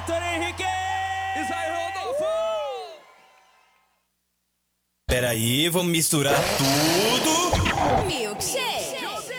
Vitor Henrique! Isso aí, Rodolfo! Peraí, vamos misturar tudo. Milkshake.